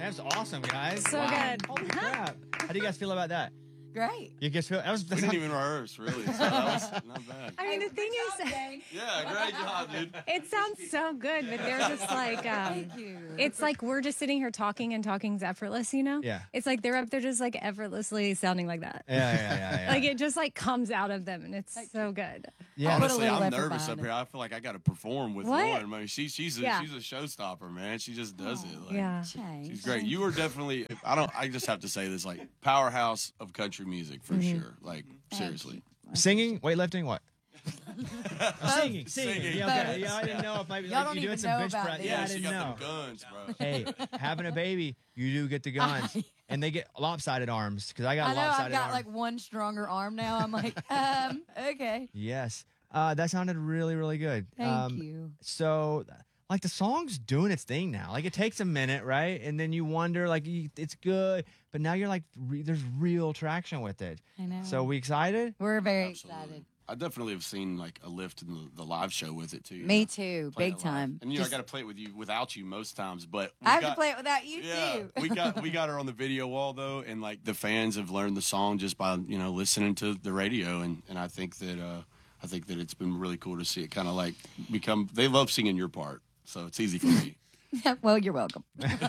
That's awesome, guys. So good. Holy crap. How do you guys feel about that? Great. You guys feel We didn't even rehearse, really. So that was not bad. I mean, the thing is, Yeah, great job, dude. it sounds so good, but they're just like, Thank you. it's like we're just sitting here talking and talking's effortless, you know? Yeah. It's like they're up there just like effortlessly sounding like that. Yeah. Like it just like comes out of them and it's so good. Yeah. Put a Honestly, little I'm effort nervous behind up it. here. I feel like I got to perform with What? Lauren. I mean, she's a Yeah. showstopper, man. She just does it. Like, Yeah. she's great. You were definitely. I just have to say this, like powerhouse of country music for sure. Like seriously. Singing, weightlifting, what? Singing. Singing. Yeah, okay. Yeah, I didn't know if maybe Y'all like, don't you doing even some know bench about press. this. Yeah, I she didn't got know. them guns, bro. Hey, having a baby, you do get the guns, and they get lopsided arms because I got I know I've lopsided got arms. like one stronger arm now. I'm like, okay. Yes, that sounded really, really good. Thank you. So, like the song's doing its thing now. Like it takes a minute, right? And then you wonder, like it's good, but now you're like, there's real traction with it. I know. So we excited? We're very Absolutely. excited. I definitely have seen like a lift in the live show with it too. you Me know, too. playing Big it live. time. And I Just- got to play it with you without you most times, but I have to play it without you Yeah, too. we got her on the video wall though, and like the fans have learned the song just by listening to the radio, and I think that it's been really cool to see it kind of like become. They love singing your part, so it's easy for me. Well, you're welcome.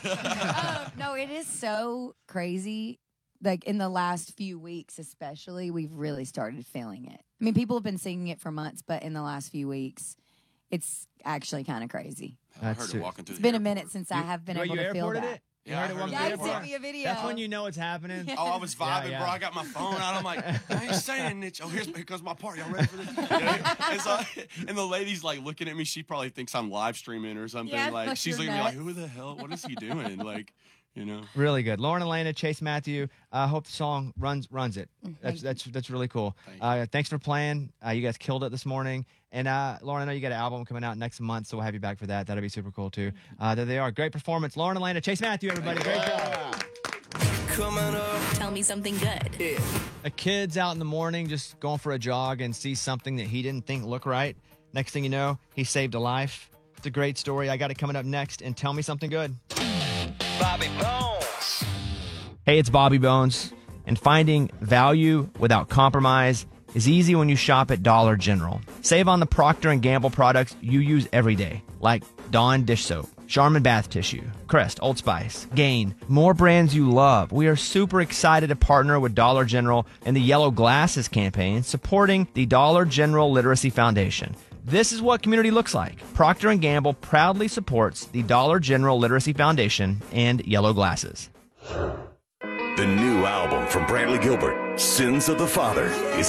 No, it is so crazy. Like in the last few weeks, especially, we've really started feeling it. I mean, people have been singing it for months, but in the last few weeks, it's actually kind of crazy. I That's heard it. it walking through. It's the been a airport. minute since I have been Wait, able you to feel airported that. it? Yeah, I You heard it heard walk it. through Yeah, the he sent airport? me a video. That's when you know it's happening. Yeah. Oh, I was vibing, Yeah. bro. I got my phone out. I'm like, I ain't saying it. Oh, here comes my part. Y'all ready for this? And, so, and the lady's like looking at me. She probably thinks I'm live streaming or something. Yeah, like like she's you're looking at me like, nuts. who the hell? What is he doing? Like, Really good. Lauren Elena, Chase Matthew. Hope the song runs it. Thank That's really cool. Thank Thanks for playing. You guys killed it this morning. And Lauren, I know you got an album coming out next month, so we'll have you back for that. That'll be super cool too. There they are. Great performance. Lauren Elena, Chase Matthew, everybody. Great job. Coming up. Tell me something good. A kid's out in the morning just going for a jog and sees something that he didn't think looked right. Next thing you know, he saved a life. It's a great story. I got it coming up next. And tell me something good. Bobby Bones. Hey, it's Bobby Bones. And finding value without compromise is easy when you shop at Dollar General. Save on the Procter & Gamble products you use every day, like Dawn dish soap, Charmin bath tissue, Crest, Old Spice, Gain, more brands you love. We are super excited to partner with Dollar General in the Yellow Glasses campaign, supporting the Dollar General Literacy Foundation. This is what community looks like. Procter & Gamble proudly supports the Dollar General Literacy Foundation and Yellow Glasses. The new album from Bradley Gilbert, Sins of the Father, is